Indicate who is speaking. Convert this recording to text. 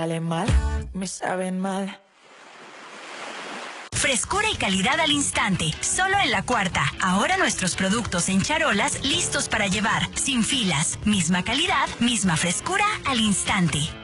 Speaker 1: Salen mal, me saben mal.
Speaker 2: Frescura y calidad al instante, solo en La Cuarta. Ahora nuestros productos en charolas listos para llevar, sin filas. Misma calidad, misma frescura al instante.